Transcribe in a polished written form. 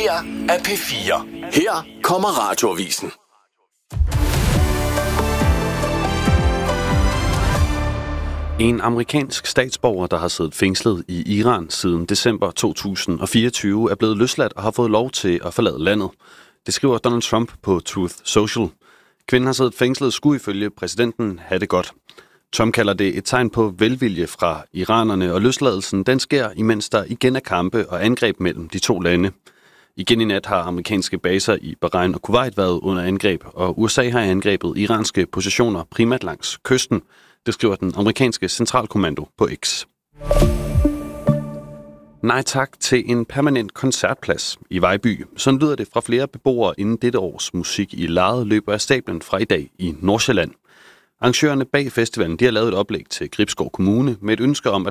her er P4. Her kommer Radioavisen. En amerikansk statsborger, der har siddet fængslet i Iran siden december 2024, er blevet løsladt og har fået lov til at forlade landet. Det skriver Donald Trump på Truth Social. Kvinden har siddet fængslet, skulle ifølge præsidenten have det godt. Trump kalder det et tegn på velvilje fra iranerne, og løsladelsen den sker, imens der igen er kampe og angreb mellem de to lande. Igen i nat har amerikanske baser i Bahrain og Kuwait været under angreb, og USA har angrebet iranske positioner primært langs kysten. Det skriver den amerikanske centralkommando på X. Nej tak til en permanent koncertplads i Vejby. Sådan lyder det fra flere beboere inden dette års musik i lejet løber af stablen fra i dag i Nordsjælland. Arrangørerne bag festivalen de har lavet et oplæg til Gribskov Kommune med et ønske om, at